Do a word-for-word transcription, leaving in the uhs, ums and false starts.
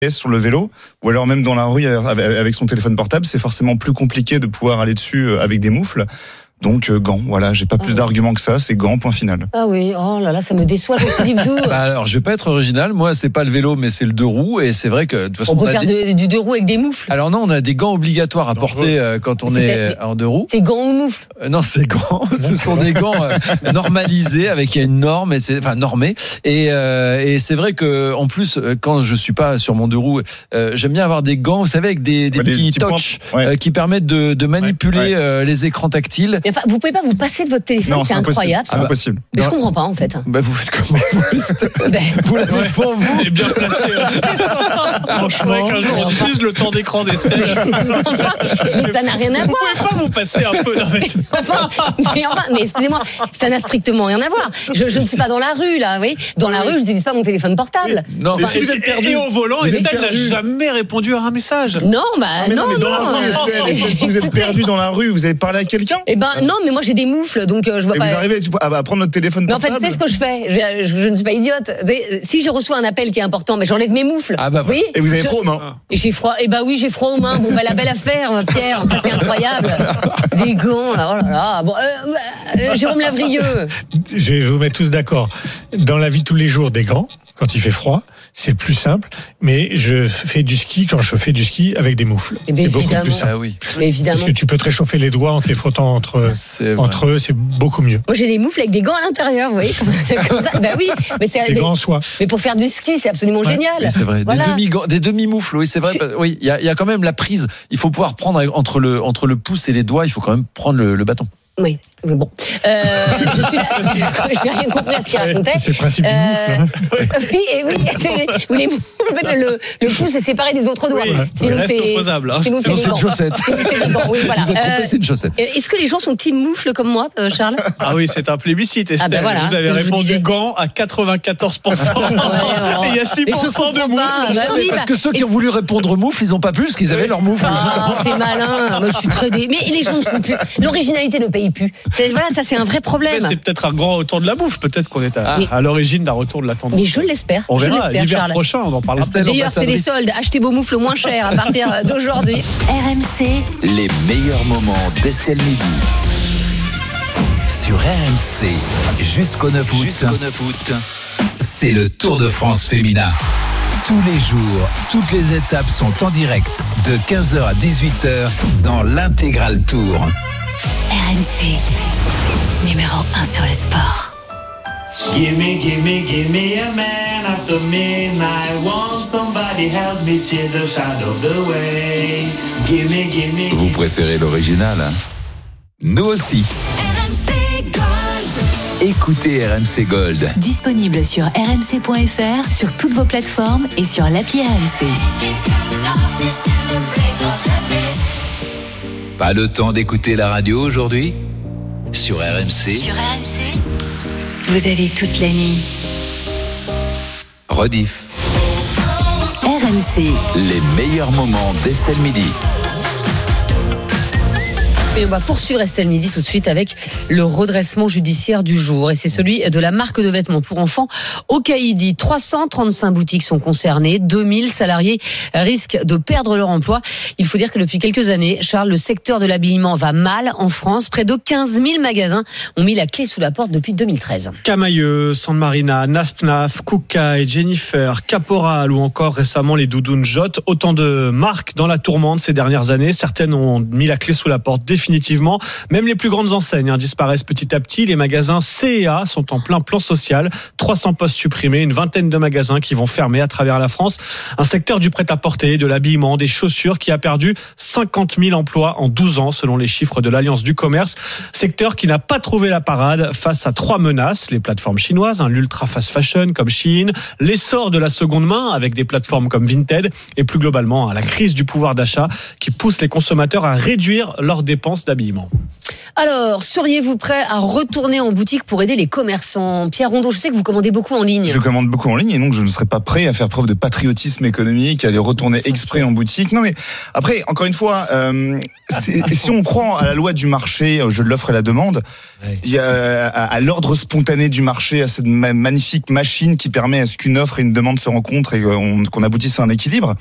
sur le vélo, ou alors même dans la rue avec son téléphone portable, c'est forcément plus compliqué de pouvoir aller dessus avec des moufles. Donc euh, gants, voilà, j'ai pas plus ah, d'arguments que ça, c'est gants, point final. Ah oui, oh là là, ça me déçoit, Philippe Doux. Bah alors, je vais pas être original, moi c'est pas le vélo, mais c'est le deux roues, et c'est vrai que de toute façon. On peut on a faire des... de, du deux roues avec des moufles. Alors non, on a des gants obligatoires à porter euh, quand on est en deux roues. C'est gants ou moufles euh, Non, c'est gants, ce sont des gants euh, normalisés, avec une norme, et c'est, enfin normés, et, euh, et c'est vrai que en plus, quand je suis pas sur mon deux roues, euh, j'aime bien avoir des gants, vous savez, avec des, des ouais, petits, petits touch ouais. euh, qui permettent de, de manipuler ouais, ouais. Euh, les écrans tactiles. Mais enfin, vous pouvez pas vous passer de votre téléphone, non, c'est, c'est incroyable. C'est impossible. Mais je comprends pas en fait. Bah vous faites comment vous l'avez ouais, devant vous. Elle est bien placée. Franchement, qu'un jour on diffuse le temps d'écran d'Estelle. Enfin, mais ça n'a rien à vous voir. Vous pouvez pas vous passer un peu. Non, mais... Enfin, mais, enfin, mais excusez-moi, ça n'a strictement rien à voir. Je, je ne suis pas dans la rue là, oui. Dans la rue, je n'utilise pas mon téléphone portable. Oui. Non, mais enfin, si vous êtes perdu. Et au volant, Estelle n'a jamais répondu à un message. Non, bah mais non, non. Mais dans non, la rue, Estelle, Estelle, si vous êtes perdu dans la rue, vous avez parlé à quelqu'un ? Eh ben non, mais moi j'ai des moufles, donc euh, je vois et pas. Vous arrivez à prendre notre téléphone mais portable. Mais en fait, tu sais ce que je fais. Je, je, je ne suis pas idiote. Si je reçois un appel qui est important, mais j'enlève mes moufles. Ah bah, vous voyez, et vous avez je... froid aux mains. Et j'ai froid. Et bah oui, j'ai froid aux mains. Bon bah la belle affaire, Pierre. Enfin, c'est incroyable. Des gants, là, oh là là. Bon, euh, euh, Jérôme Lavrieux. Je vais vous mettre tous d'accord. Dans la vie de tous les jours, des gants. Quand il fait froid, c'est plus simple. Mais je fais du ski quand je fais du ski avec des moufles. Et bien, c'est beaucoup plus simple. Ah oui. Mais évidemment. Parce que tu peux te réchauffer les doigts en te les frottant entre, entre eux, c'est beaucoup mieux. Moi, j'ai des moufles avec des gants à l'intérieur, vous voyez, comme ça. Ben oui, mais c'est des mais, gants en soie. Mais pour faire du ski, c'est absolument ouais. génial. Oui, c'est vrai. Voilà. Des demi des demi moufles, oui, c'est vrai. Je... Oui, il y a, y a quand même la prise. Il faut pouvoir prendre entre le entre le pouce et les doigts. Il faut quand même prendre le, le bâton. Oui, mais bon. Euh, je suis là, j'ai rien compris à ce qu'il racontait. C'est le principe du moufle. Euh, oui, et oui, c'est, vous les moufles, en fait, le, le pouce est séparé des autres doigts. Oui, sinon, reste c'est opposable. Hein. Sinon, c'est, sinon, c'est une chaussette. Sinon, c'est bon, oui, voilà. Vous êtes trompé, euh, c'est une chaussette. Est-ce que les gens sont team moufle comme moi, euh, Charles ? Ah oui, c'est un plébiscite, Estelle. Ah ben voilà, vous avez répondu gants à quatre-vingt-quatorze pour cent. Ouais, oh. Et il y a six pour cent de moufles. Bah, oui, parce bah, que ceux qui ont voulu répondre moufle, ils n'ont pas pu parce qu'ils avaient leur moufle. Ah, c'est malin. Moi, je suis très dé... Mais les gens ne sont plus. L'originalité ne paye plus. C'est, voilà, ça, c'est un vrai problème. Mais c'est peut-être un grand retour de la bouffe. Peut-être qu'on est à, mais, à l'origine d'un retour de la tendance. Mais je l'espère. On je verra. l'espère, L'hiver Charles. prochain, on en parlera. D'ailleurs, c'est les soldes. Achetez vos moufles moins chers à partir d'aujourd'hui. R M C. Les meilleurs moments d'Estelle Midi. Sur R M C. Jusqu'au neuf août. Jusqu'au neuf août. C'est le Tour de France féminin. Tous les jours, toutes les étapes sont en direct de quinze heures à dix-huit heures dans l'intégral Tour. R M C, numéro un sur le sport. Gimme, gimme, gimme a man after midnight. Want somebody help me cheer the shadow the way. Gimme, gimme. Vous préférez l'original, hein? Nous aussi. R M C Gold. Écoutez R M C Gold. Disponible sur r m c point f r, sur toutes vos plateformes et sur l'appli R M C. Pas le temps d'écouter la radio aujourd'hui? Sur R M C. Sur R M C, vous avez toute la nuit. Rediff. R M C. Les meilleurs moments d'Estelle Midi. Et on va poursuivre Estelle Midi tout de suite avec le redressement judiciaire du jour. Et c'est celui de la marque de vêtements pour enfants Okaïdi. trois cent trente-cinq boutiques sont concernées. deux mille salariés risquent de perdre leur emploi. Il faut dire que depuis quelques années, Charles, le secteur de l'habillement va mal en France. Près de quinze mille magasins ont mis la clé sous la porte depuis deux mille treize. Camailleux, San Marina, Naf Naf, Koukaï, Jennifer, Caporal ou encore récemment les doudounes Jot. Autant de marques dans la tourmente ces dernières années. Certaines ont mis la clé sous la porte définitivement. Même les plus grandes enseignes hein, disparaissent petit à petit. Les magasins C et A sont en plein plan social. trois cents postes supprimés, une vingtaine de magasins qui vont fermer à travers la France. Un secteur du prêt-à-porter, de l'habillement, des chaussures qui a perdu cinquante mille emplois en douze ans selon les chiffres de l'Alliance du commerce. Secteur qui n'a pas trouvé la parade face à trois menaces. Les plateformes chinoises, hein, l'ultra fast fashion comme Shein, l'essor de la seconde main avec des plateformes comme Vinted et plus globalement hein, la crise du pouvoir d'achat qui pousse les consommateurs à réduire leurs dépenses d'habillement. Alors, seriez-vous prêt à retourner en boutique pour aider les commerçants ? Pierre Rondeau, je sais que vous commandez beaucoup en ligne. Je commande beaucoup en ligne et donc je ne serais pas prêt à faire preuve de patriotisme économique, à aller retourner exprès en boutique. Non mais après, encore une fois, euh, c'est, si on croit à la loi du marché, au jeu de l'offre et la demande, Ouais. il y a à, à l'ordre spontané du marché, à cette ma- magnifique machine qui permet à ce qu'une offre et une demande se rencontrent et qu'on, qu'on aboutisse à un équilibre.